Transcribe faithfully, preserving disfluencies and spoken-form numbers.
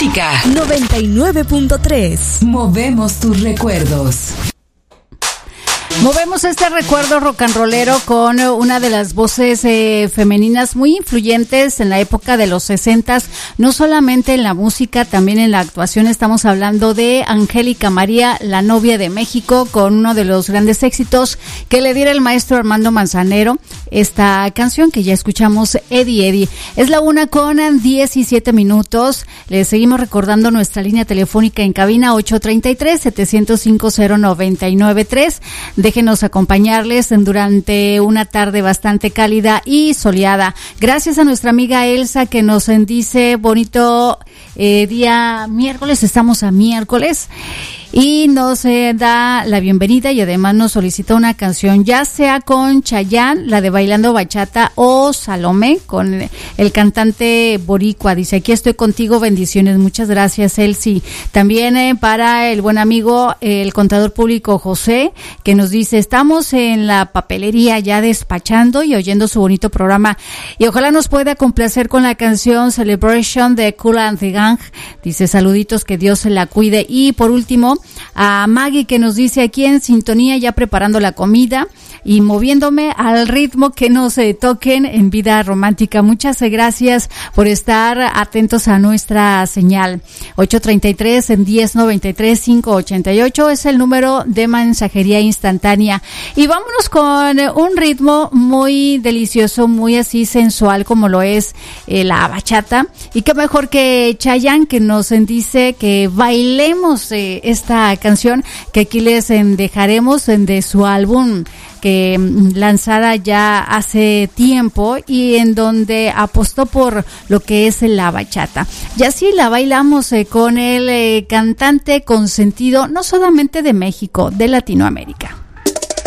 Romántica noventa y nueve punto tres. Movemos tus recuerdos. Movemos este recuerdo rock and rollero con una de las voces eh, femeninas muy influyentes en la época de los sesentas, no solamente en la música, también en la actuación. Estamos hablando de Angélica María, la novia de México, con uno de los grandes éxitos que le diera el maestro Armando Manzanero, esta canción que ya escuchamos, Eddie Eddie. Es la una con diecisiete minutos. Les seguimos recordando nuestra línea telefónica en cabina ocho treinta y tres, setecientos cinco, cero noventa y nueve tres. Déjenos acompañarles durante una tarde bastante cálida y soleada. Gracias a nuestra amiga Elsa que nos dice bonito eh, día miércoles, estamos a miércoles. Y nos eh, da la bienvenida y además nos solicita una canción, ya sea con Chayanne, la de Bailando Bachata, o Salomé, con el cantante boricua. Dice, aquí estoy contigo, bendiciones. Muchas gracias, Elsie. También eh, para el buen amigo, eh, el contador público José, que nos dice, estamos en la papelería ya despachando y oyendo su bonito programa. Y ojalá nos pueda complacer con la canción Celebration de Kool and the Gang. Dice, saluditos, que Dios se la cuide. Y por último, a Maggie, que nos dice aquí en sintonía, ya preparando la comida y moviéndome al ritmo que nos eh, toquen en Vida Romántica. Muchas gracias por estar atentos a nuestra señal. ocho treinta y tres, en diez noventa y tres, quinientos ochenta y ocho es el número de mensajería instantánea. Y vámonos con un ritmo muy delicioso, muy así sensual como lo es eh, la bachata. Y qué mejor que Chayanne, que nos dice que bailemos eh, esta canción que aquí les dejaremos de su álbum que lanzara ya hace tiempo y en donde apostó por lo que es la bachata. Y así la bailamos eh, con el eh, cantante consentido no solamente de México, de Latinoamérica.